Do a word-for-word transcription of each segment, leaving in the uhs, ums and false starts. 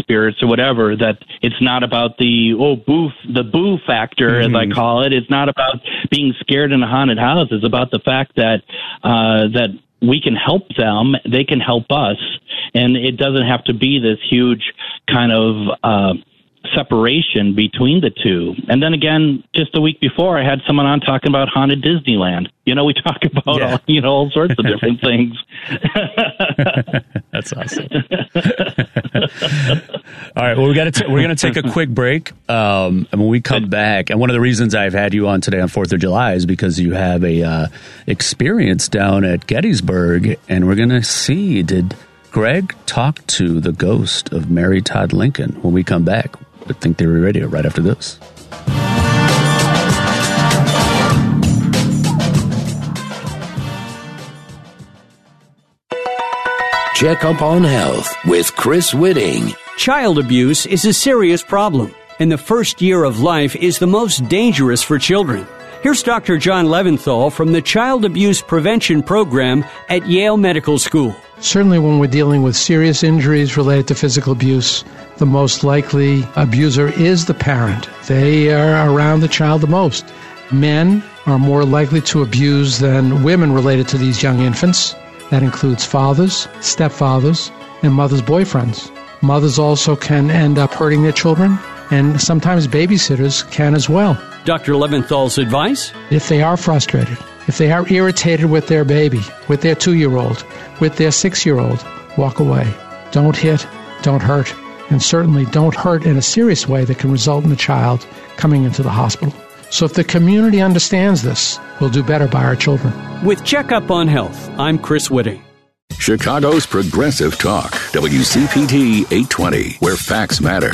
spirits or whatever, that it's not about the, oh, boo, the boo factor, mm-hmm. as I call it. It's not about being scared in a haunted house. It's about the fact that, uh, that we can help them, they can help us, and it doesn't have to be this huge kind of, uh, separation between the two. And then again, just a week before, I had someone on talking about haunted Disneyland. You know, we talk about yeah. all, you know, all sorts of different things. That's awesome. All right, well, we got to we're going to take a quick break, um, and when we come back, and one of the reasons I've had you on today on Fourth of July is because you have a uh, experience down at Gettysburg, and we're going to see, did Greg talk to the ghost of Mary Todd Lincoln? When we come back, I Think Theory Radio right after this. Check Up on Health with Chris Whitting. Child abuse is a serious problem, and the first year of life is the most dangerous for children. Here's Doctor John Leventhal from the Child Abuse Prevention Program at Yale Medical School. Certainly when we're dealing with serious injuries related to physical abuse, the most likely abuser is the parent. They are around the child the most. Men are more likely to abuse than women related to these young infants. That includes fathers, stepfathers, and mothers' boyfriends. Mothers also can end up hurting their children, and sometimes babysitters can as well. Doctor Leventhal's advice? If they are frustrated, if they are irritated with their baby, with their two-year-old, with their six-year-old, walk away. Don't hit, don't hurt, and certainly don't hurt in a serious way that can result in the child coming into the hospital. So if the community understands this, we'll do better by our children. With Checkup on Health, I'm Chris Whitting. Chicago's Progressive Talk, W C P T eight twenty, where facts matter.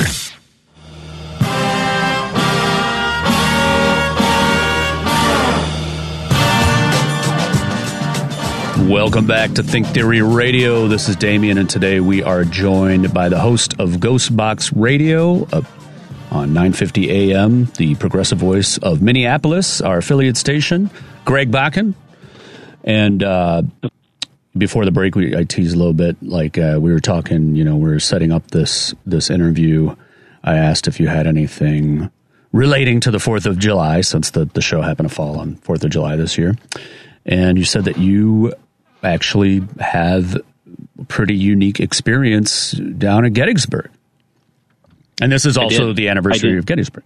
Welcome back to Think Theory Radio. This is Damien, and today we are joined by the host of Ghost Box Radio uh, on nine fifty a.m., the progressive voice of Minneapolis, our affiliate station, Greg Bakken. And uh, before the break, we, I teased a little bit, like uh, we were talking, you know, we were setting up this, this interview. I asked if you had anything relating to the fourth of July, since the, the show happened to fall on fourth of July this year. And you said that you actually have a pretty unique experience down at Gettysburg. And this is also the anniversary of Gettysburg.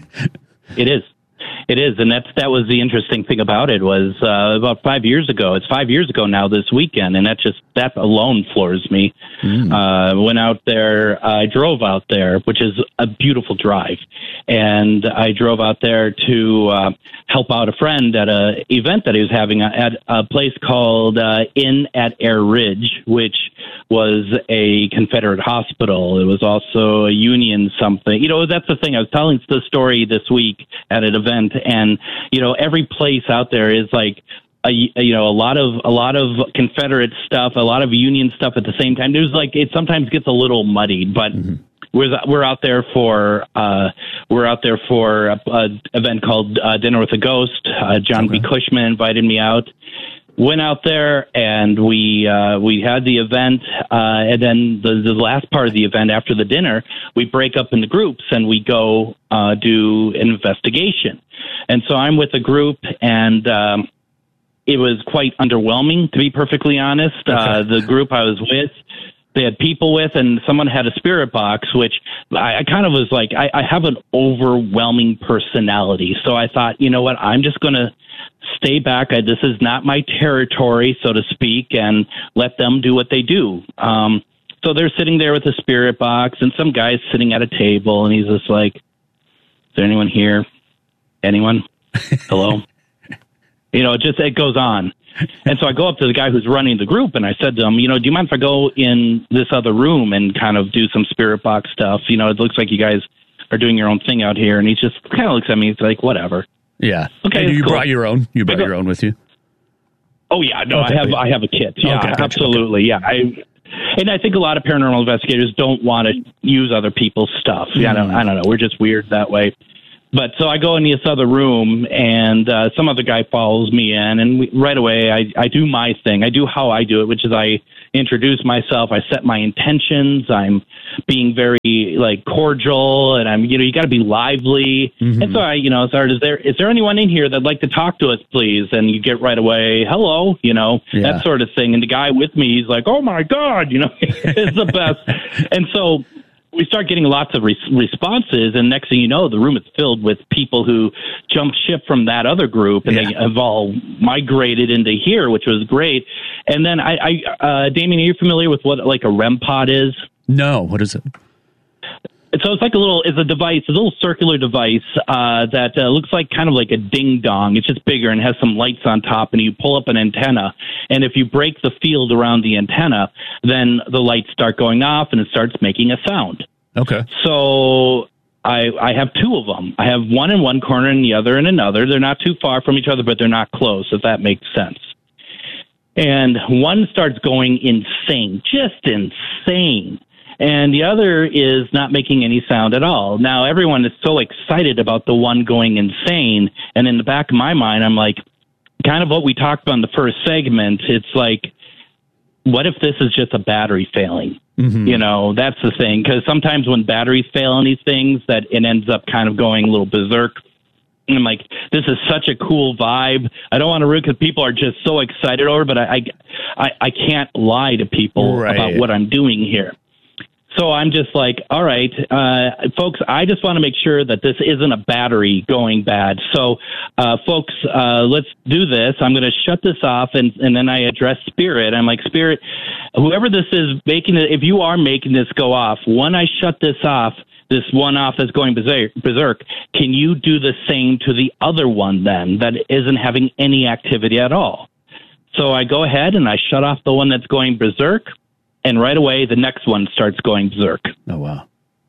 It is. It is. And that's, that was the interesting thing about it was uh, about five years ago. It's five years ago now this weekend. And that just, that alone floors me. Mm. Uh, went out there, I drove out there, which is a beautiful drive. And I drove out there to uh, help out a friend at a event that he was having at a place called uh, Inn at Air Ridge, which was a Confederate hospital. It was also a Union something. You know, that's the thing. I was telling the story this week at an event, and, you know, every place out there is like, a, you know, a lot of a lot of Confederate stuff, a lot of Union stuff at the same time. There's like, it sometimes gets a little muddied, but mm-hmm. we're we're out there for uh, we're out there for a, a event called uh, Dinner with a Ghost. Uh, John okay. B. Cushman invited me out. Went out there and we uh, we had the event, uh, and then the, the last part of the event after the dinner, we break up into groups and we go uh, do an investigation. And so I'm with a group, and um, it was quite underwhelming, to be perfectly honest. Okay. Uh, the group I was with, they had people with, and someone had a spirit box, which I, I kind of was like, I, I have an overwhelming personality. So I thought, you know what, I'm just going to stay back. I, this is not my territory, so to speak, and let them do what they do. Um, so they're sitting there with a spirit box, and some guy's sitting at a table, and he's just like, is there anyone here? Anyone? Hello? You know, it just, it goes on. And so I go up to the guy who's running the group, and I said to him, you know, do you mind if I go in this other room and kind of do some spirit box stuff? You know, it looks like you guys are doing your own thing out here. And he just kind of looks at me. He's like, whatever. Yeah. Okay. And you cool. brought your own. You brought your own with you. Oh yeah. No, okay. I have. I have a kit. Yeah, okay, absolutely. Okay. Yeah. I, and I think a lot of paranormal investigators don't want to use other people's stuff. Mm. Yeah. I don't, I don't know. We're just weird that way. But so I go in this other room, and uh, some other guy follows me in, and we, right away I, I do my thing. I do how I do it, which is I introduce myself. I set my intentions. I'm being very like cordial, and I'm, you know, you got to be lively. Mm-hmm. And so I, you know, started, is there, is there anyone in here that'd like to talk to us, please? And you get right away, hello, you know, yeah. that sort of thing. And the guy with me, he's like, oh my God, you know, it's the best. And so we start getting lots of re- responses, and next thing you know, the room is filled with people who jumped ship from that other group, and yeah. they have all migrated into here, which was great. And then, I, I uh, Damien, are you familiar with what like a R E M pod is? No, what is it? So it's like a little, it's a device, a little circular device uh, that uh, looks like kind of like a ding dong. It's just bigger and has some lights on top, and you pull up an antenna. And if you break the field around the antenna, then the lights start going off and it starts making a sound. Okay. So I, I have two of them. I have one in one corner and the other in another. They're not too far from each other, but they're not close, if that makes sense. And one starts going insane, just insane. And the other is not making any sound at all. Now, everyone is so excited about the one going insane. And in the back of my mind, I'm like, kind of what we talked about in the first segment. It's like, what if this is just a battery failing? Mm-hmm. You know, that's the thing. Because sometimes when batteries fail on these things, that it ends up kind of going a little berserk. And I'm like, this is such a cool vibe. I don't want to ruin, because people are just so excited over it, but I, I, I can't lie to people right. about what I'm doing here. So I'm just like, all right, uh, folks, I just want to make sure that this isn't a battery going bad. So, uh, folks, uh, let's do this. I'm going to shut this off, and, and then I address Spirit. I'm like, Spirit, whoever this is making it, if you are making this go off, when I shut this off, this one off that's going berserk, can you do the same to the other one then that isn't having any activity at all? So I go ahead and I shut off the one that's going berserk. And right away, the next one starts going berserk. Oh, wow.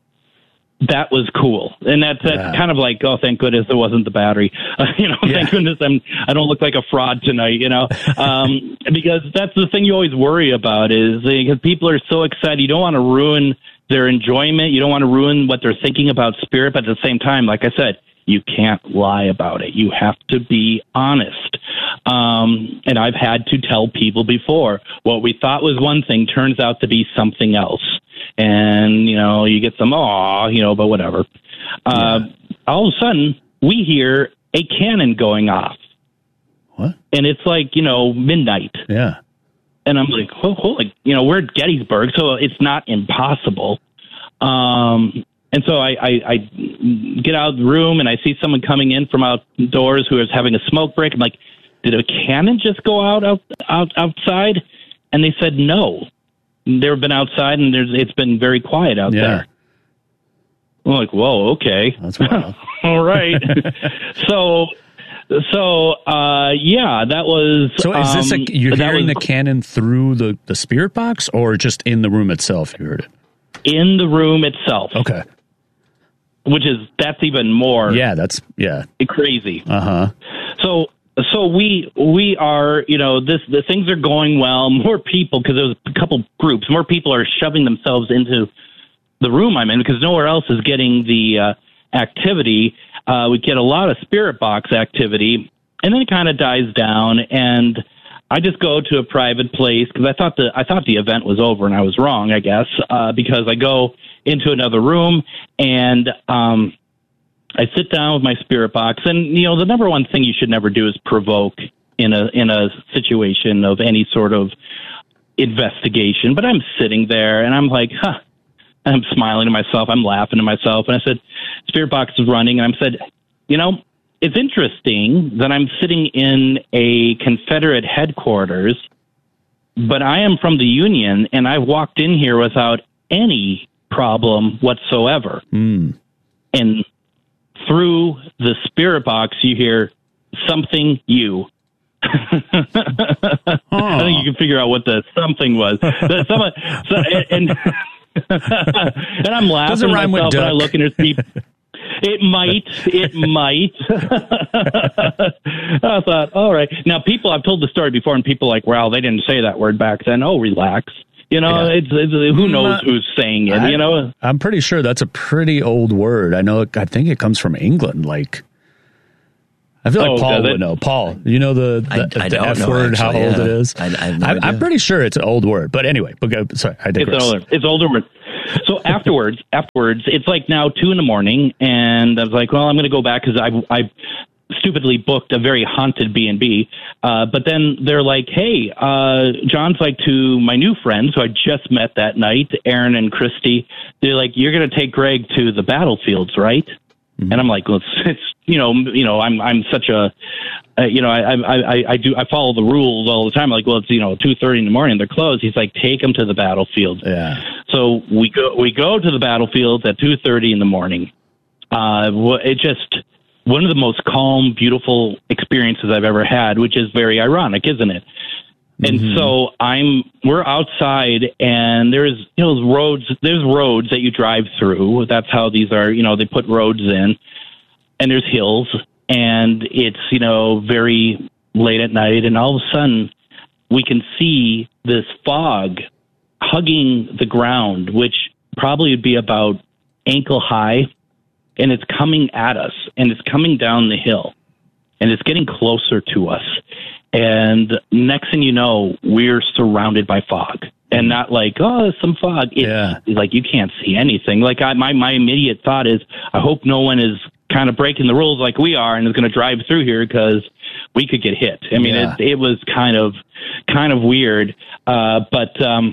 That was cool. And that's, that's yeah. kind of like, oh, thank goodness it wasn't the battery. Uh, you know, yeah. thank goodness I'm, I don't look like a fraud tonight, you know. Um, because that's the thing you always worry about is because people are so excited. You don't want to ruin their enjoyment. You don't want to ruin what they're thinking about Spirit. But at the same time, like I said, you can't lie about it. You have to be honest. Um, and I've had to tell people before, what we thought was one thing turns out to be something else. And, you know, you get some, aw, you know, but whatever. Uh, yeah. All of a sudden, we hear a cannon going off. What? And it's like, you know, midnight. Yeah. And I'm like, oh, holy, you know, we're at Gettysburg, so it's not impossible. Um, And so I, I, I get out of the room and I see someone coming in from outdoors who is having a smoke break. I'm like, did a cannon just go out, out, out outside? And they said no. They've been outside and there's it's been very quiet out yeah. there. I'm like, whoa, okay. That's wild. All right. so, so uh, yeah, that was. So is this um, a, you're hearing was, the cannon through the, the spirit box or just in the room itself? You heard it in the room itself. Okay. Which is, that's even more. Yeah, that's, yeah. Crazy. Uh-huh. So, so we, we are, you know, this, the things are going well. More people, because there was a couple groups, more people are shoving themselves into the room I'm in because nowhere else is getting the uh, activity. Uh, we get a lot of spirit box activity, and then it kind of dies down, and I just go to a private place because I thought the I thought the event was over, and I was wrong, I guess, uh, because I go into another room and um, I sit down with my spirit box. And you know, the number one thing you should never do is provoke in a in a situation of any sort of investigation. But I'm sitting there and I'm like, huh. I'm smiling to myself. I'm laughing to myself. And I said, spirit box is running. And I said, you know, it's interesting that I'm sitting in a Confederate headquarters, but I am from the Union, and I walked in here without any problem whatsoever. Mm. And through the spirit box, you hear something you. huh. I think you can figure out what the something was. The, someone, so, and and I'm laughing Doesn't to rhyme myself, with and I look and there's people. It might. It might. I thought, all right. Now, people, I've told the story before, and people are like, well, they didn't say that word back then. Oh, relax. You know, yeah. it's, it's who knows who's saying it, I, you know? I'm pretty sure that's a pretty old word. I know, I think it comes from England. Like, I feel like Oh, Paul does it? would know. Paul, you know the, the, I- I the don't F know, word, how actually, old yeah. it is? I- I have no I'm, I'm idea. pretty sure it's an old word. But anyway, but go, sorry, I digress. It's older. It's older. So afterwards, afterwards, it's like now two in the morning, and I was like, well, I'm going to go back because I, I stupidly booked a very haunted B and B. Uh, but then they're like, hey, uh, John's like to my new friends who I just met that night, Aaron and Christy. They're like, you're going to take Greg to the battlefields, right? Mm-hmm. And I'm like, well, it's, it's you know, you know, I'm I'm such a, uh, you know, I, I I I do I follow the rules all the time. Like, well, it's you know, two thirty in the morning, they're closed. He's like, take them to the battlefield. Yeah. So we go we go to the battlefield at two thirty in the morning. Uh, it just one of the most calm, beautiful experiences I've ever had, which is very ironic, isn't it? And mm-hmm. so I'm, we're outside and there's, you know, roads, there's roads that you drive through. That's how these are, you know, they put roads in, and there's hills, and it's, you know, very late at night. And all of a sudden we can see this fog hugging the ground, which probably would be about ankle high. And it's coming at us, and it's coming down the hill, and it's getting closer to us. And next thing you know, we're surrounded by fog, and not like, oh, some fog. It's yeah. like you can't see anything. Like I, my, my immediate thought is, I hope no one is kind of breaking the rules like we are and is going to drive through here because we could get hit. I mean, yeah. it, it was kind of, kind of weird. Uh, but, um,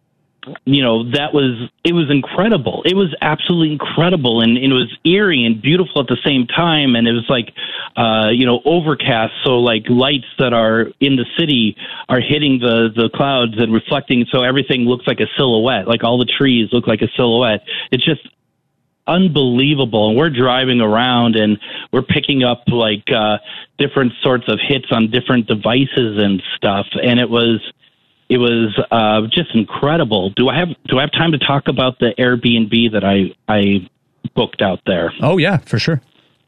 you know, that was, it was incredible. It was absolutely incredible. And, and it was eerie and beautiful at the same time. And it was like, uh, you know, overcast. So like lights that are in the city are hitting the, the clouds and reflecting. So everything looks like a silhouette, like all the trees look like a silhouette. It's just unbelievable. And we're driving around and we're picking up like, uh, different sorts of hits on different devices and stuff. And it was, It was uh, just incredible. Do I have do I have time to talk about the Airbnb that I, I booked out there? Oh, yeah, for sure.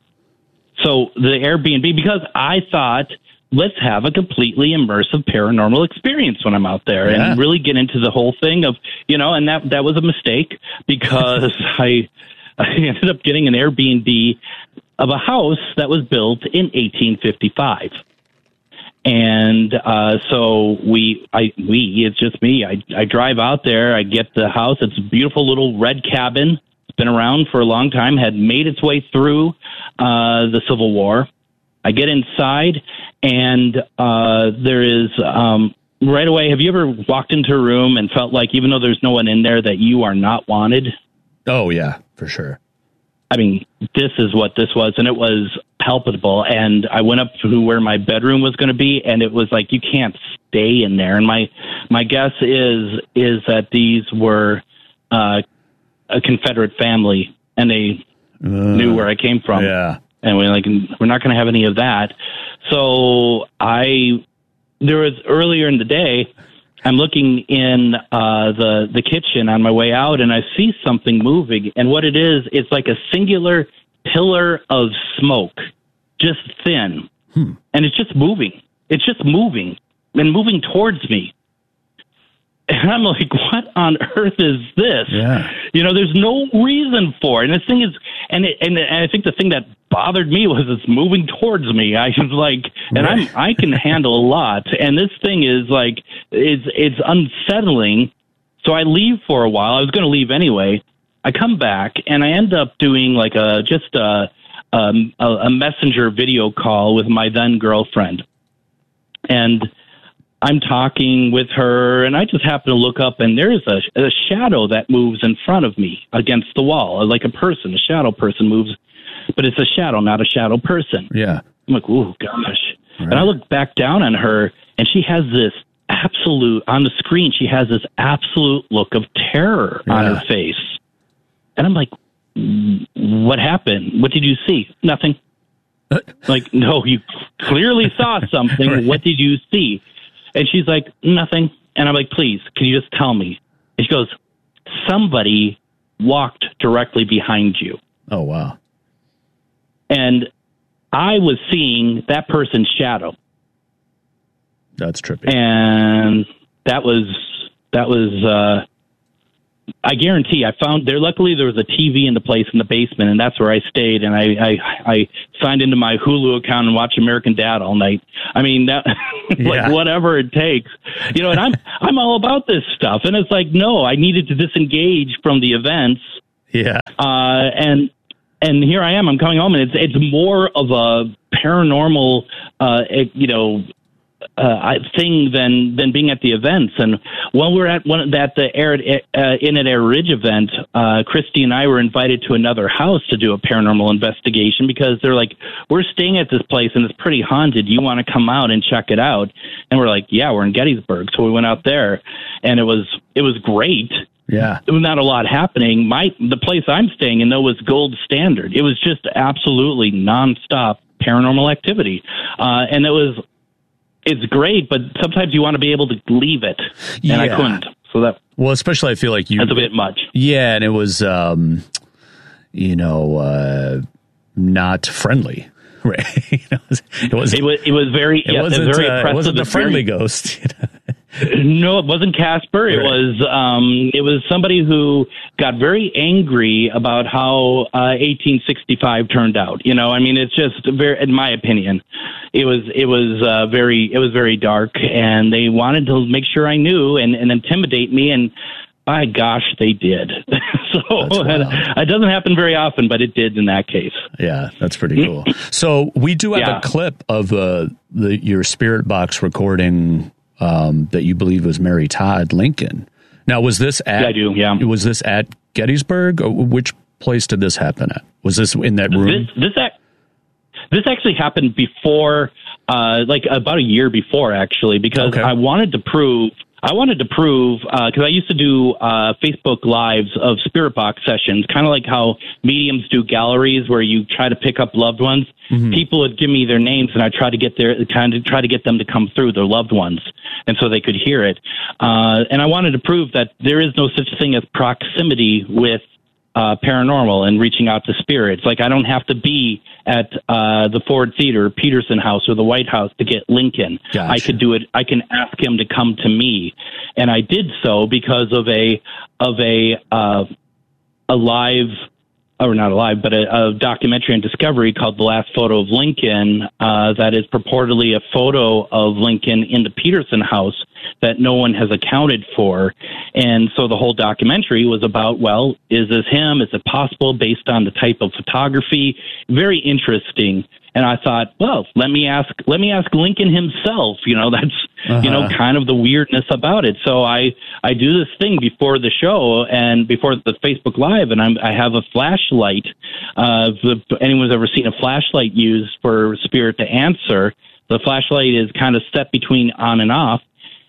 So the Airbnb, because I thought, let's have a completely immersive paranormal experience when I'm out there yeah. and really get into the whole thing of, you know, and that, that was a mistake because I, I ended up getting an Airbnb of a house that was built in eighteen fifty-five. And uh, so we, I, we, it's just me. I, I drive out there. I get the house. It's a beautiful little red cabin. It's been around for a long time. Had made its way through uh, the Civil War. I get inside, and uh, there is um, right away. Have you ever walked into a room and felt like, even though there's no one in there, that you are not wanted? Oh yeah, for sure. I mean, this is what this was, and it was palpable. And I went up to where my bedroom was going to be, and it was like, you can't stay in there. And my my guess is is that these were uh, a Confederate family, and they uh, knew where I came from. Yeah, and we're like, we're not going to have any of that. So I, there was earlier in the day, I'm looking in uh, the the kitchen on my way out, and I see something moving. And what it is, it's like a singular pillar of smoke, just thin, hmm. and it's just moving. It's just moving and moving towards me. And I'm like, what on earth is this? Yeah. You know, there's no reason for it. And the thing is, and it, and, and I think the thing that bothered me was it's moving towards me. I was like, and I'm, I can handle a lot. And this thing is like, it's, it's unsettling. So I leave for a while. I was going to leave anyway. I come back and I end up doing like a, just a, um, a, a messenger video call with my then girlfriend. And I'm talking with her, and I just happen to look up, and there's a, a shadow that moves in front of me against the wall, like a person. A shadow person moves, but it's a shadow, not a shadow person. Yeah. I'm like, oh, gosh. Right. And I look back down on her, and she has this absolute, on the screen, she has this absolute look of terror yeah. on her face. And I'm like, what happened? What did you see? Nothing. Like, no, you clearly saw something. Right. What did you see? And she's like, nothing. And I'm like, please, can you just tell me? And she goes, somebody walked directly behind you. Oh, wow. And I was seeing that person's shadow. That's trippy. And that was, that was, uh, I guarantee I found there. Luckily, there was a T V in the place in the basement, and that's where I stayed. And I, I, I signed into my Hulu account and watched American Dad all night. I mean, that like Yeah. whatever it takes, you know. And I'm I'm all about this stuff. And it's like, no, I needed to disengage from the events. Yeah. Uh, and and here I am. I'm coming home, and it's it's more of a paranormal, uh, you know. Uh, thing than than being at the events. And when we were at one that the Air uh, in an Air Ridge event, uh, Christy and I were invited to another house to do a paranormal investigation because they're like, we're staying at this place and it's pretty haunted. You want to come out and check it out? And we're like, yeah, we're in Gettysburg, so we went out there, and it was it was great. Yeah. There was not a lot happening. My the place I'm staying in though was gold standard. It was just absolutely nonstop paranormal activity, uh, and it was. It's great, but sometimes you want to be able to leave it, and yeah. I couldn't. So that well, especially I feel like you that's a bit much. Yeah, and it was, um, you know, uh, not friendly, right? it was. It was. It was, it was very. It yeah, wasn't. it was very Uh, it oppressive. wasn't the friendly very, ghost. You know? No, it wasn't Casper. It Right. was um, it was somebody who got very angry about how uh, eighteen sixty-five turned out. You know, I mean, it's just very, in my opinion, it was it was uh, very it was very dark, and they wanted to make sure I knew and, and intimidate me, and by gosh, they did. So it doesn't happen very often, but it did in that case. Yeah, that's pretty cool. So we do have Yeah. a clip of uh, the your Spirit Box recording. Um, that you believe was Mary Todd Lincoln. Now, was this at? Yeah, I do. Yeah. Was this at Gettysburg, or which place did this happen at? Was this in that room? This this, ac- this actually happened before, uh, like about a year before, actually, because Okay. I wanted to prove. I wanted to prove because uh, I used to do uh, Facebook Lives of Spirit Box sessions, kind of like how mediums do galleries where you try to pick up loved ones. Mm-hmm. People would give me their names, and I try to get their kind of try to get them to come through, their loved ones, and so they could hear it. Uh, and I wanted to prove that there is no such thing as proximity with uh, paranormal and reaching out to spirits. Like I don't have to be at uh, the Ford Theater, Peterson House, or the White House to get Lincoln. Gotcha. I could do it. I can ask him to come to me, and I did so because of a of a uh, a live. Or not alive, but a, a documentary on Discovery called The Last Photo of Lincoln uh, that is purportedly a photo of Lincoln in the Peterson House that no one has accounted for. And so the whole documentary was about, well, is this him? Is it possible based on the type of photography? Very interesting. And I thought, well, let me ask, let me ask Lincoln himself. You know, that's, uh-huh. you know, kind of the weirdness about it. So I, I do this thing before the show and before the Facebook Live, and I'm, I have a flashlight. Uh, if anyone's ever seen a flashlight used for spirit to answer, the flashlight is kind of set between on and off.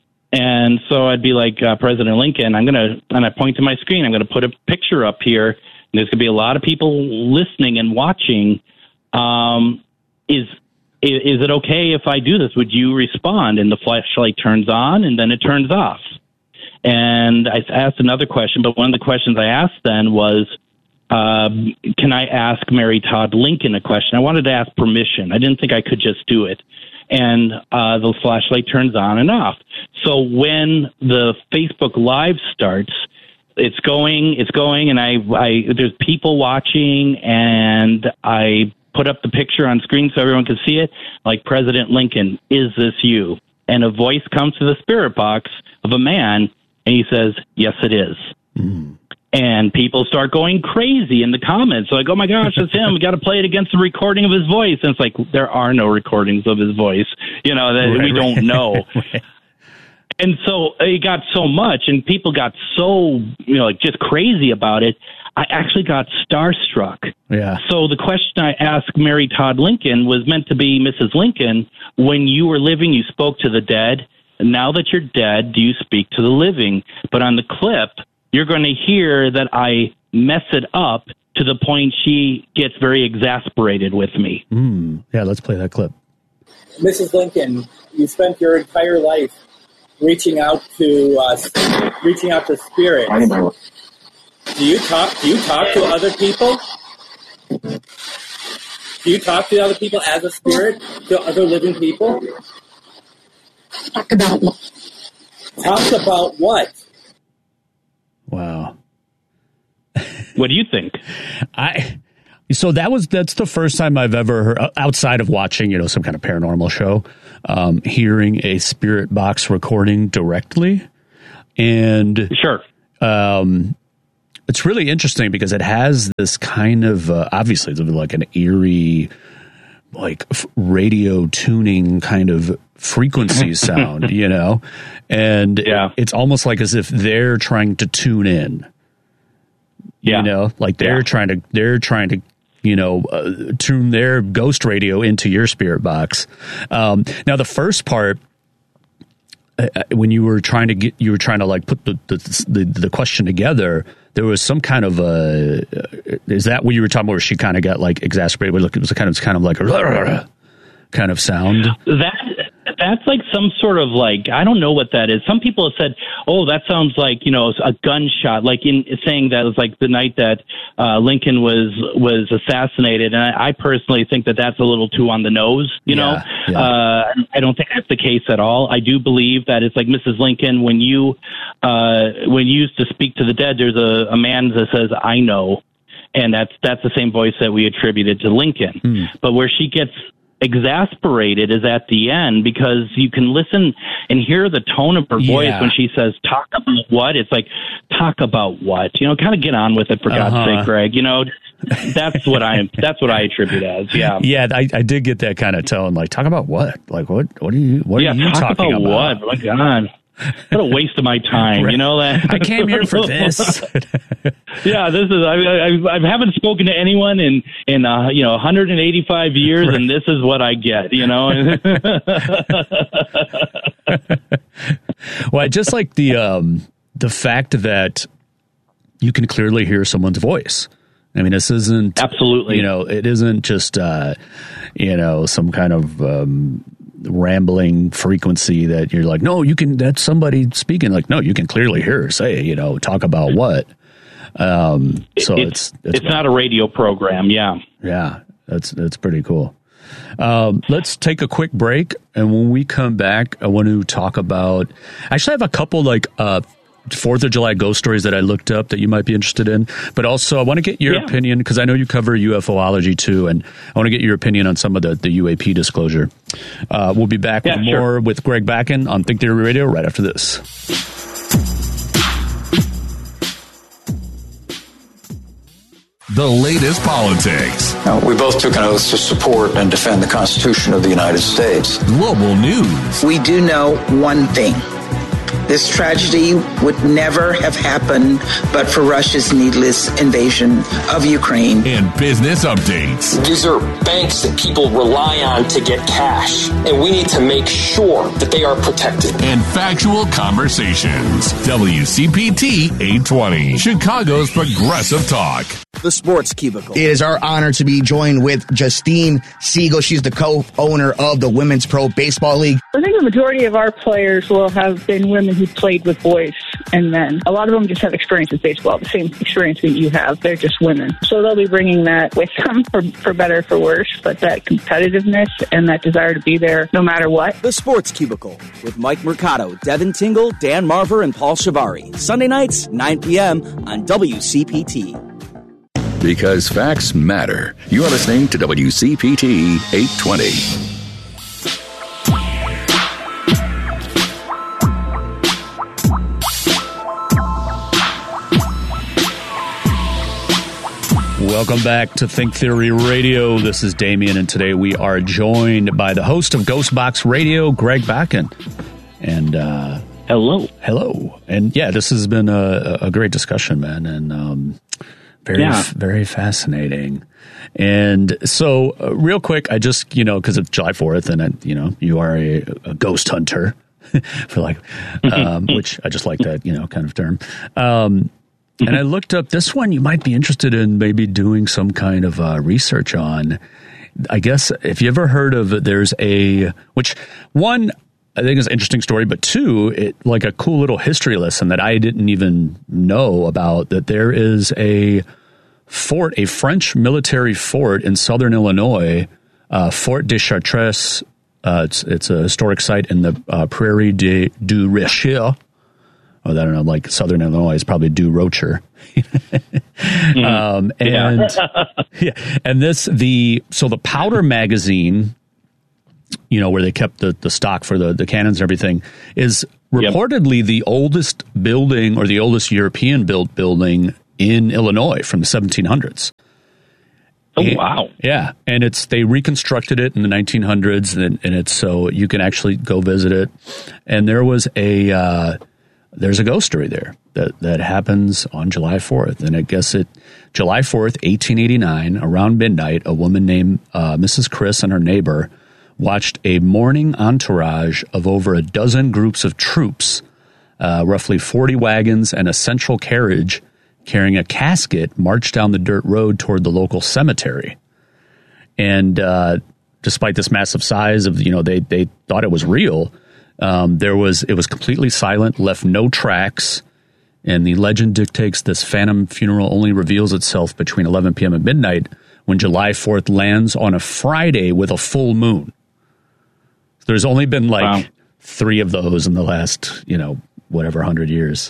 And so I'd be like, uh, President Lincoln, I'm going to, and I point to my screen, I'm going to put a picture up here. And there's going to be a lot of people listening and watching. Um, is, is it okay if I do this? Would you respond? And the flashlight turns on and then it turns off. And I asked another question, but one of the questions I asked then was, um, can I ask Mary Todd Lincoln a question? I wanted to ask permission. I didn't think I could just do it. And uh, the flashlight turns on and off. So when the Facebook Live starts, it's going, it's going, and I, I there's people watching, and I put up the picture on screen so everyone can see it, like, President Lincoln, is this you? And a voice comes to the spirit box of a man, and he says, yes, it is. Mm. And people start going crazy in the comments. Like, oh, my gosh, it's him. We got to play it against the recording of his voice. And it's like, there are no recordings of his voice, you know, that right, we right. don't know. Right. And so it got so much, and people got so, you know, like just crazy about it. I actually got starstruck. Yeah. So the question I asked Mary Todd Lincoln was meant to be, Missus Lincoln, when you were living, you spoke to the dead. Now that you're dead, do you speak to the living? But on the clip, you're going to hear that I mess it up to the point she gets very exasperated with me. Mm. Yeah, let's play that clip. Missus Lincoln, you spent your entire life reaching out to uh, reaching out to spirits. Do you talk? Do you talk to other people? Do you talk to other people as a spirit, to other living people? Talk about what? Talk about what? Wow. What do you think? I so that was that's the first time I've ever heard, outside of watching, you know, some kind of paranormal show, um, hearing a spirit box recording directly. And sure. Um, it's really interesting because it has this kind of uh, obviously it's like an eerie, like f- radio tuning kind of frequency sound, you know, and yeah. it, it's almost like as if they're trying to tune in. Yeah. You know, like they're yeah. trying to, they're trying to, you know, uh, tune their ghost radio into your spirit box. Um, now the first part, uh, when you were trying to get, you were trying to like put the, the, the, the question together, there was some kind of a, uh, is that what you were talking about where she kind of got like exacerbated? Look, it was kind of, kind of like a kind of sound. That, That's like some sort of like, I don't know what that is. Some people have said, oh, that sounds like, you know, a gunshot, like in saying that it was like the night that uh, Lincoln was was assassinated. And I, I personally think that that's a little too on the nose, you know. Yeah, yeah. Uh, I don't think that's the case at all. I do believe that it's like Missus Lincoln, when you uh, when you used to speak to the dead, there's a, a man that says, I know. And that's that's the same voice that we attributed to Lincoln. Hmm. But where she gets exasperated is at the end, because you can listen and hear the tone of her voice yeah. when she says, talk about what? It's like, talk about what? You know, kind of get on with it, for uh-huh. God's sake, Greg. You know, that's what I that's what I attribute as. Yeah. Yeah, I, I did get that kind of tone. Like, talk about what? Like, what What are you, what yeah, are you talk talking about? about? What? My God. What a waste of my time, you know that? I came here for this. yeah, this is. I, I, I haven't spoken to anyone in in uh, you know one hundred eighty-five years, right. and this is what I get. You know. Well, just like the um, the fact that you can clearly hear someone's voice. I mean, this isn't absolutely. You know, it isn't just uh, you know some kind of. Um, rambling frequency that you're like, no, you can, that's somebody speaking. Like, no, you can clearly hear her say, you know, talk about what. Um, so it, it's, it's, it's not a radio program. Yeah. Yeah. That's, that's pretty cool. Um, let's take a quick break. And when we come back, I want to talk about, actually I have a couple like, uh, Fourth of July ghost stories that I looked up that you might be interested in, but also I want to get your yeah. opinion, because I know you cover UFOlogy too, and I want to get your opinion on some of the, the U A P disclosure. Uh, we'll be back yeah, with sure. more with Greg Bakken on Think Theory Radio right after this. The latest politics. Now, we both took an oath to support and defend the Constitution of the United States. Global news. We do know one thing. This tragedy would never have happened but for Russia's needless invasion of Ukraine. And business updates. These are banks that people rely on to get cash, and we need to make sure that they are protected. And factual conversations. W C P T eight twenty, Chicago's Progressive Talk. The Sports Cubicle. It is our honor to be joined with Justine Siegel. She's the co-owner of the Women's Pro Baseball League. I think the majority of our players will have been women who played with boys and men. A lot of them just have experience with baseball, the same experience that you have. They're just women. So they'll be bringing that with them, for, for better or for worse, but that competitiveness and that desire to be there no matter what. The Sports Cubicle with Mike Mercado, Devin Tingle, Dan Marver, and Paul Shavari. Sunday nights, nine p.m. on W C P T. Because facts matter. You are listening to W C P T eight twenty. Welcome back to Think Theory Radio. This is Damien, and today we are joined by the host of Ghostbox Radio, Greg Bakken. And uh, hello, hello, and yeah, this has been a, a great discussion, man, and um, very, yeah. very fascinating. And so, uh, real quick, I just you know because it's July fourth, and I, you know you are a, a ghost hunter, for like, um, which I just like that you know kind of term. Um, And I looked up this one you might be interested in maybe doing some kind of uh, research on. I guess if you ever heard of, there's a, which one, I think is an interesting story, but two, it like a cool little history lesson that I didn't even know about, that there is a fort, a French military fort in southern Illinois, uh, Fort de Chartres. Uh, it's, it's a historic site in the uh, Prairie de, du Richelieu. or I don't know, like Southern Illinois is probably Dew Rocher. mm-hmm. um, and yeah. yeah, and this the so the Powder magazine, you know, where they kept the, the stock for the, the cannons and everything, is reportedly yep. the oldest building or the oldest European built building in Illinois from the seventeen hundreds. Oh, and, wow. Yeah. And it's, they reconstructed it in the nineteen hundreds and, and it's so you can actually go visit it. And there was a, uh, there's a ghost story there that, that happens on July fourth. And I guess it, July fourth, eighteen eighty-nine, around midnight, a woman named uh, Missus Chris and her neighbor watched a morning entourage of over a dozen groups of troops, uh, roughly forty wagons and a central carriage carrying a casket march down the dirt road toward the local cemetery. And uh, despite this massive size of, you know, they, they thought it was real. Um, there was, it was completely silent, left no tracks. And the legend dictates this phantom funeral only reveals itself between eleven p.m. and midnight when July fourth lands on a Friday with a full moon. There's only been like wow. three of those in the last, you know, whatever hundred years.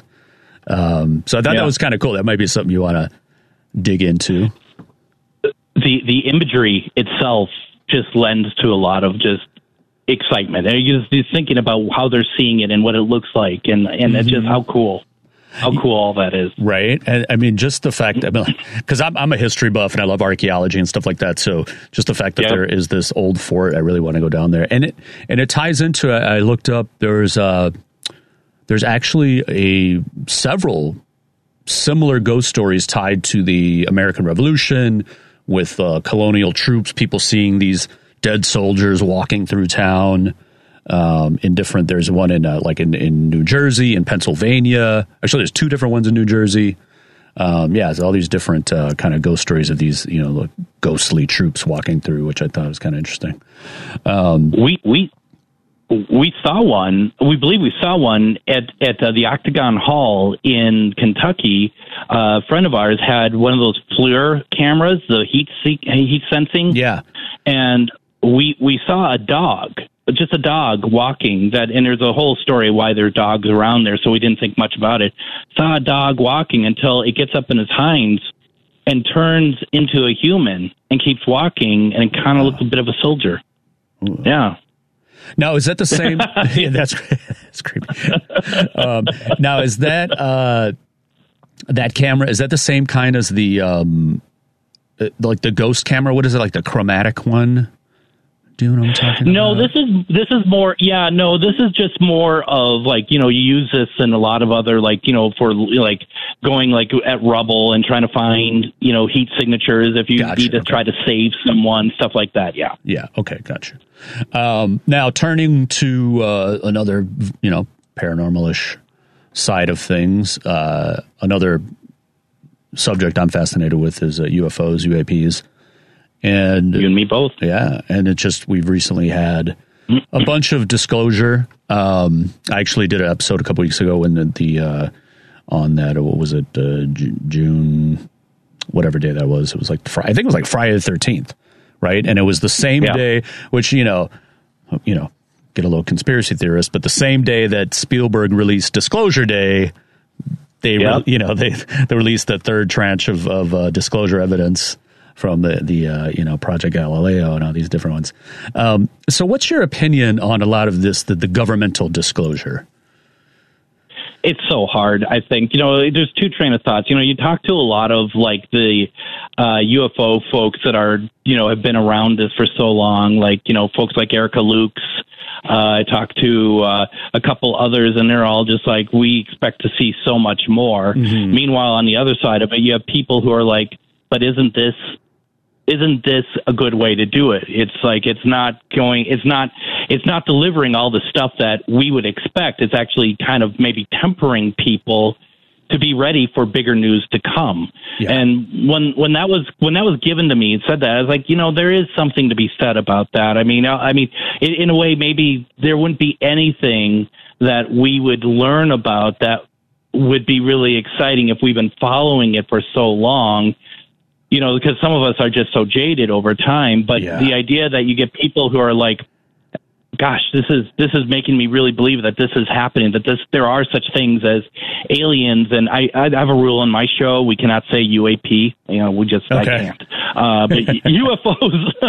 Um, so I thought yeah. that was kind of cool. That might be something you want to dig into. The the imagery itself just lends to a lot of just excitement. And you're just thinking about how they're seeing it and what it looks like, and and mm-hmm. just how cool. How cool all that is. Right. And I mean, just the fact that, because I'm, I'm a history buff and I love archaeology and stuff like that. So just the fact that yep. there is this old fort, I really want to go down there. And it, and it ties into, I looked up, there's uh there's actually a several similar ghost stories tied to the American Revolution with uh, colonial troops, people seeing these dead soldiers walking through town. Um, in different, there's one in uh, like in, in New Jersey, in Pennsylvania. Actually, there's two different ones in New Jersey. Um, yeah, it's all these different uh, kind of ghost stories of these, you know, like ghostly troops walking through, which I thought was kind of interesting. Um, we we we saw one. We believe we saw one at at uh, the Octagon Hall in Kentucky. Uh, a friend of ours had one of those FLIR cameras, the heat se- heat sensing. Yeah, and we we saw a dog. Just a dog walking that, and there's a whole story why there are dogs around there, so we didn't think much about it. Saw a dog walking until it gets up in its hinds and turns into a human and keeps walking, and it kind of looks a bit of a soldier. Ooh. Yeah. Now, is that the same? yeah, that's that's creepy. um, now, is that uh, that camera? Is that the same kind as the um, like the ghost camera? What is it, like the chromatic one? Do you know what I'm talking no, about? No, this is this is more. Yeah, no, this is just more of like, you know, you use this in a lot of other, like, you know, for like going like at rubble and trying to find, you know, heat signatures if you gotcha, need to okay. try to save someone, stuff like that. Yeah. Yeah. Okay. Gotcha. Um, now turning to uh, another, you know, paranormal-ish side of things, uh, another subject I'm fascinated with is uh, U F Os, U A Ps. And you and me both. Yeah. And it just, we've recently had a bunch of disclosure. Um, I actually did an episode a couple weeks ago when the, the uh, on that, what was it, uh, J- June, whatever day that was. It was like, Friday, I think it was like Friday the thirteenth, right? And it was the same yeah. day, which, you know, you know, get a little conspiracy theorist, but the same day that Spielberg released Disclosure Day, they, yep. re- you know, they, they released the third tranche of, of uh, disclosure evidence from the, the uh, you know, Project Galileo and all these different ones. Um, so what's your opinion on a lot of this, the, the governmental disclosure? It's so hard, I think. You know, there's two train of thoughts. You know, you talk to a lot of, like, the uh, U F O folks that are, you know, have been around this for so long, like, you know, folks like Erica Lukes. Uh, I talked to uh, a couple others, and they're all just like, we expect to see so much more. Mm-hmm. Meanwhile, on the other side of it, you have people who are like, but isn't this isn't this a good way to do it? It's like, it's not going, it's not, it's not delivering all the stuff that we would expect. It's actually kind of maybe tempering people to be ready for bigger news to come. Yeah. And when, when that was, when that was given to me and said that, I was like, you know, there is something to be said about that. I mean, I mean, in, in a way, maybe there wouldn't be anything that we would learn about that would be really exciting if we've been following it for so long. You know, because some of us are just so jaded over time. But yeah. the idea that you get people who are like gosh, this is this is making me really believe that this is happening, that this there are such things as aliens. And I, I have a rule on my show: we cannot say U A P. You know, we just okay. I can't. Uh, but U F Os,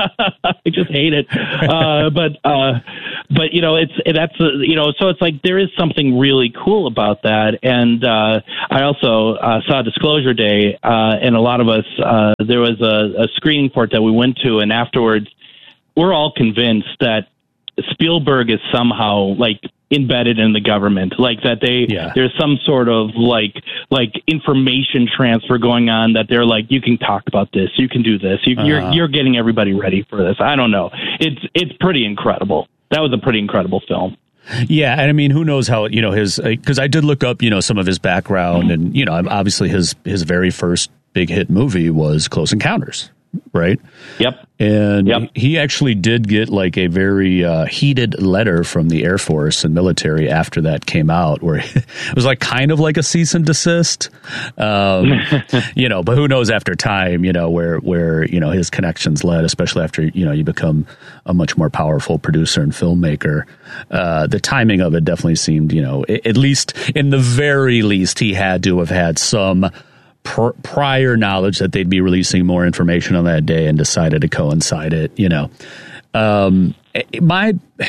I just hate it. Uh, but uh, but you know, it's that's uh, you know, so it's like there is something really cool about that. And uh, I also uh, saw Disclosure Day, uh, and a lot of us uh, there was a, a screening for it that we went to, and afterwards, we're all convinced that Spielberg is somehow like embedded in the government, like that they yeah. there's some sort of like like information transfer going on, that they're like, you can talk about this, you can do this, you, uh-huh. you're you're getting everybody ready for this. I don't know. It's it's pretty incredible. That was a pretty incredible film. Yeah, and I mean, who knows how, you know, his, because I did look up, you know, some of his background, and, you know, obviously his his very first big hit movie was Close Encounters, right? Yep. And yep. he actually did get like a very uh, heated letter from the Air Force and military after that came out, where it was like kind of like a cease and desist, um, you know, but who knows after time, you know, where, where, you know, his connections led, especially after, you know, you become a much more powerful producer and filmmaker. Uh, the timing of it definitely seemed, you know, at least in the very least, he had to have had some Pr- prior knowledge that they'd be releasing more information on that day and decided to coincide it, you know. Um, my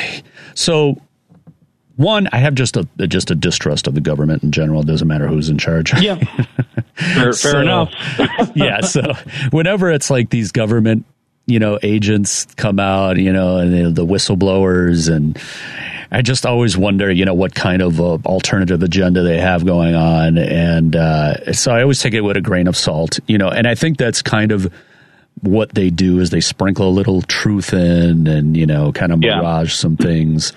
so one, I have just a just a distrust of the government in general. It doesn't matter who's in charge. Yeah, fair, so, fair enough. Yeah, so whenever it's like these government, you know, agents come out, you know, and the whistleblowers, and I just always wonder, you know, what kind of uh, alternative agenda they have going on. And uh, so I always take it with a grain of salt, you know, and I think that's kind of what they do, is they sprinkle a little truth in and, you know, kind of mirage yeah. some things.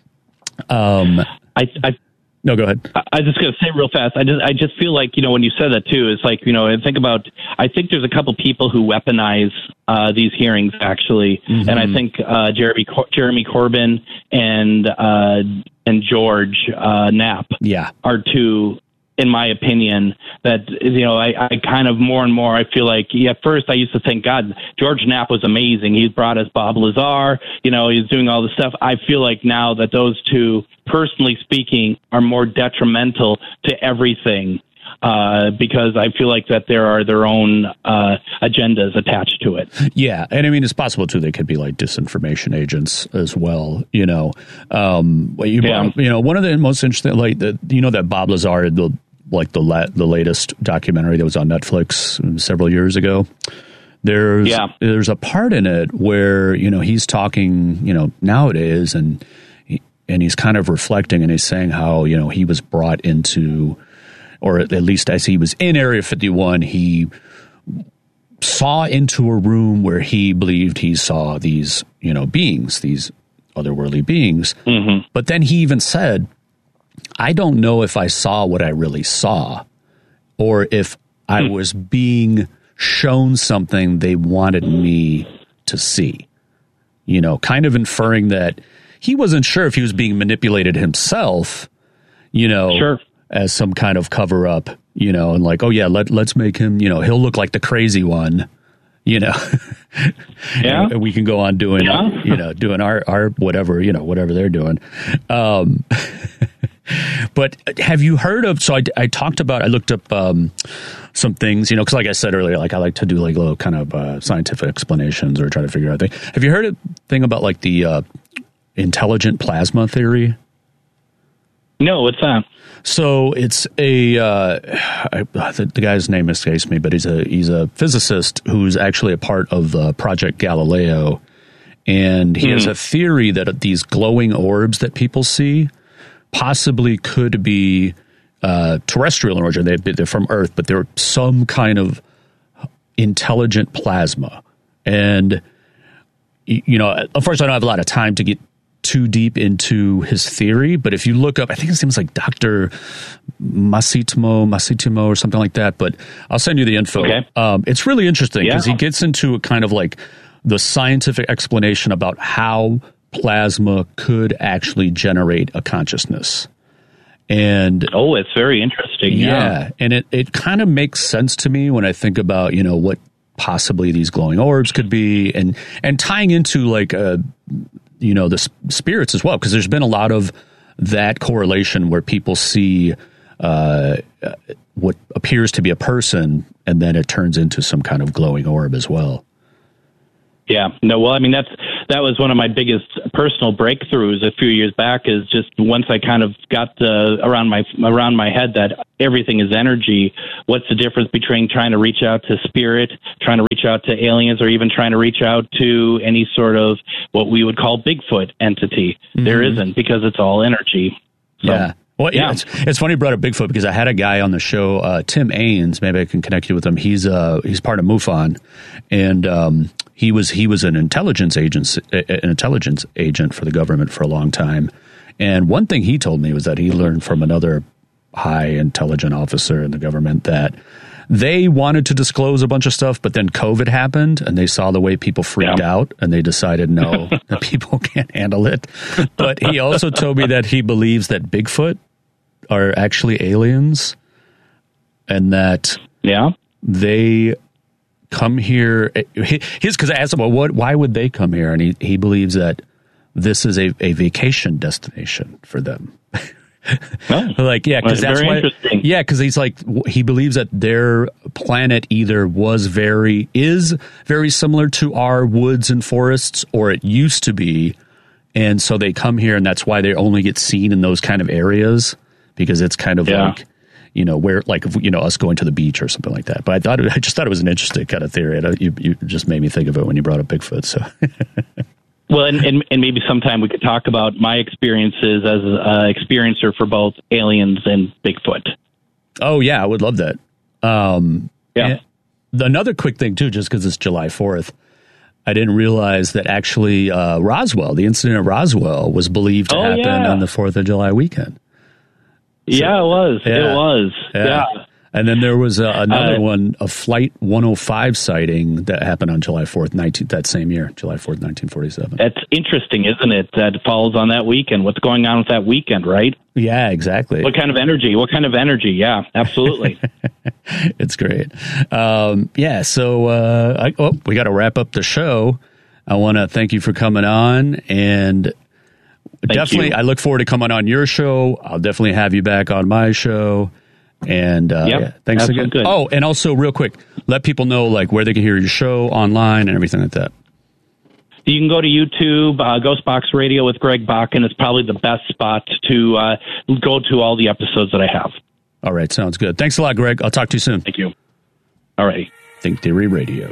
Um, I, I No, go ahead. I, I just going to say real fast. I just, I just feel like, you know, when you said that too, it's like, you know, and think about, I think there's a couple people who weaponize uh, these hearings actually. Mm-hmm. And I think uh, Jeremy, Jeremy Corbyn and, uh, and George uh, Knapp yeah. are two, in my opinion, that, you know, I, I kind of more and more, I feel like, yeah, at first I used to think, God, George Knapp was amazing. He brought us Bob Lazar, you know, he's doing all this stuff. I feel like now that those two, personally speaking, are more detrimental to everything, uh, because I feel like that there are their own uh, agendas attached to it. Yeah, and I mean, it's possible, too, they could be like disinformation agents as well, you know. Um, you, yeah. you know, one of the most interesting, like, the, you know, that Bob Lazar, the like the la- the latest documentary that was on Netflix several years ago. There's yeah. there's a part in it where, you know, he's talking, you know, nowadays, and he, and he's kind of reflecting, and he's saying how, you know, he was brought into, or at least as he was in Area fifty-one, he saw into a room where he believed he saw these, you know, beings, these otherworldly beings. Mm-hmm. But then he even said, I don't know if I saw what I really saw, or if I hmm. was being shown something they wanted me to see. You know, kind of inferring that he wasn't sure if he was being manipulated himself, you know, sure. as some kind of cover up, you know, and like, oh yeah, let, let's make him, you know, he'll look like the crazy one, you know, yeah, and we can go on doing, yeah. you know, doing our, our, whatever, you know, whatever they're doing. Um, But have you heard of, so I, I talked about, I looked up um, some things, you know, because like I said earlier, like I like to do like little kind of uh, scientific explanations or try to figure out things. Have you heard a thing about like the uh, intelligent plasma theory? No, what's that? So it's a, uh, I, the, the guy's name escapes me, but he's a, he's a physicist who's actually a part of uh, Project Galileo. And he mm. has a theory that these glowing orbs that people see possibly could be uh, terrestrial in origin. They, they're from Earth, but they're some kind of intelligent plasma. And, you know, of course, I don't have a lot of time to get too deep into his theory, but if you look up, I think his name is like Doctor Massimo, Massimo or something like that, but I'll send you the info. Okay. Um, it's really interesting because yeah. he gets into a kind of like the scientific explanation about how plasma could actually generate a consciousness. And oh, it's very interesting. Yeah. yeah. And it, it kind of makes sense to me when I think about, you know, what possibly these glowing orbs could be, and, and tying into like, uh, you know, the spirits as well, because there's been a lot of that correlation where people see uh, what appears to be a person, and then it turns into some kind of glowing orb as well. Yeah, no, well, I mean, that's that was one of my biggest personal breakthroughs a few years back, is just once I kind of got uh, around my around my head that everything is energy. What's the difference between trying to reach out to spirit, trying to reach out to aliens, or even trying to reach out to any sort of what we would call Bigfoot entity? Mm-hmm. There isn't, because it's all energy. So, yeah. Well, yeah, it's, it's funny you brought up Bigfoot, because I had a guy on the show, uh, Tim Ains. Maybe I can connect you with him. He's uh, he's part of MUFON, and um, he was he was an intelligence agent, an intelligence agent for the government for a long time. And one thing he told me was that he learned from another high intelligent officer in the government that they wanted to disclose a bunch of stuff, but then COVID happened, and they saw the way people freaked yeah. out, and they decided, no, that people can't handle it. But he also told me that he believes that Bigfoot are actually aliens, and that yeah they come here. His, because I asked him, well, what, why would they come here? And he, he believes that this is a, a vacation destination for them. Oh, like, yeah, because that's very why, interesting. Yeah, because he's like, he believes that their planet either was very, is very similar to our woods and forests, or it used to be. And so they come here, and that's why they only get seen in those kind of areas, because it's kind of yeah. like, you know, where, like, you know, us going to the beach or something like that. But I thought, it, I just thought it was an interesting kind of theory. And you, you just made me think of it when you brought up Bigfoot. So, well, and, and and maybe sometime we could talk about my experiences as an experiencer for both aliens and Bigfoot. Oh yeah, I would love that. Um, yeah. Another quick thing too, just because it's July fourth. I didn't realize that actually uh, Roswell, the incident at Roswell, was believed to oh, happen yeah. on the fourth of July weekend. So, yeah, it was. Yeah, it was. Yeah. yeah. And then there was uh, another uh, one, a Flight one oh five sighting that happened on July fourth, nineteenth, that same year, July fourth, nineteen forty-seven. That's interesting, isn't it? That falls on that weekend. What's going on with that weekend, right? Yeah, exactly. What kind of energy? What kind of energy? Yeah, absolutely. It's great. Um, yeah, so uh, I, oh, we got to wrap up the show. I want to thank you for coming on, and thank definitely you. I look forward to coming on your show. I'll definitely have you back on my show. And uh, yep, yeah, thanks again. Good. Oh, and also real quick, let people know like where they can hear your show online and everything like that. You can go to YouTube, uh, Ghost Box Radio with Greg Bakken is probably the best spot to uh, go to all the episodes that I have. All right, sounds good. Thanks a lot, Greg. I'll talk to you soon. Thank you. All right. Think Theory Radio.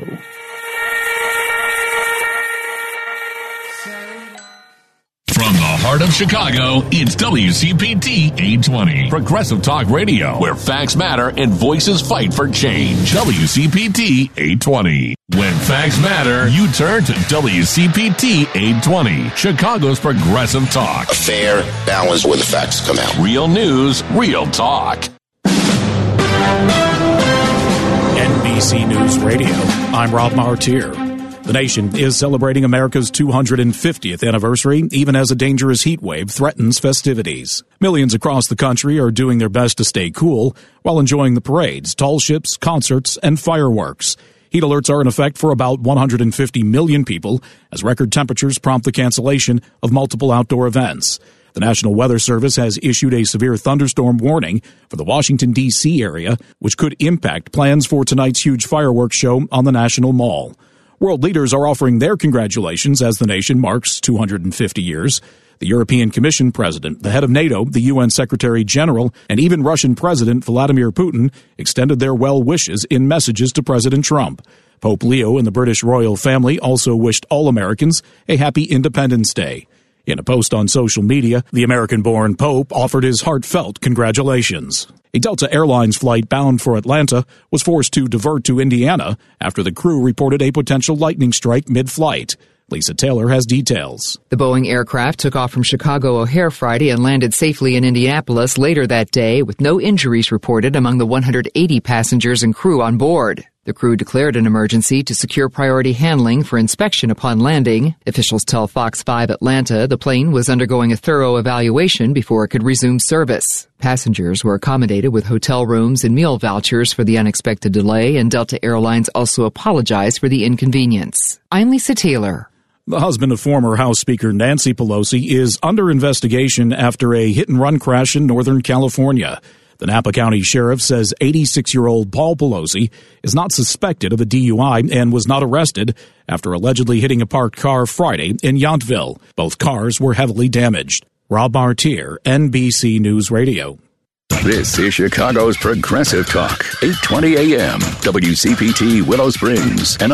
From the heart of Chicago, it's W C P T eight twenty, Progressive Talk Radio, where facts matter and voices fight for change. W C P T eight twenty. When facts matter, you turn to W C P T eight twenty, Chicago's Progressive Talk. A fair balance where the facts come out. Real news, real talk. N B C News Radio. I'm Rob Martier. The nation is celebrating America's two hundred fiftieth anniversary, even as a dangerous heat wave threatens festivities. Millions across the country are doing their best to stay cool while enjoying the parades, tall ships, concerts, and fireworks. Heat alerts are in effect for about one hundred fifty million people as record temperatures prompt the cancellation of multiple outdoor events. The National Weather Service has issued a severe thunderstorm warning for the Washington, D C area, which could impact plans for tonight's huge fireworks show on the National Mall. World leaders are offering their congratulations as the nation marks two hundred fifty years. The European Commission president, the head of NATO, the U N Secretary General, and even Russian President Vladimir Putin extended their well wishes in messages to President Trump. Pope Leo and the British royal family also wished all Americans a happy Independence Day. In a post on social media, the American-born Pope offered his heartfelt congratulations. A Delta Airlines flight bound for Atlanta was forced to divert to Indiana after the crew reported a potential lightning strike mid-flight. Lisa Taylor has details. The Boeing aircraft took off from Chicago O'Hare Friday and landed safely in Indianapolis later that day, with no injuries reported among the one hundred eighty passengers and crew on board. The crew declared an emergency to secure priority handling for inspection upon landing. Officials tell Fox five Atlanta the plane was undergoing a thorough evaluation before it could resume service. Passengers were accommodated with hotel rooms and meal vouchers for the unexpected delay, and Delta Airlines also apologized for the inconvenience. I'm Lisa Taylor. The husband of former House Speaker Nancy Pelosi is under investigation after a hit-and-run crash in Northern California. The Napa County Sheriff says eighty-six-year-old Paul Pelosi is not suspected of a D U I and was not arrested after allegedly hitting a parked car Friday in Yountville. Both cars were heavily damaged. Rob Martier, N B C News Radio. This is Chicago's Progressive Talk, eight twenty a.m., W C P T Willow Springs, and